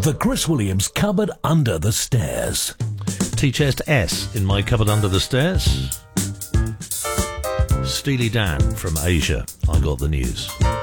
The Chris Williams Cupboard Under the Stairs. T-chest S in my cupboard under the stairs. Steely Dan from Asia. I got the news.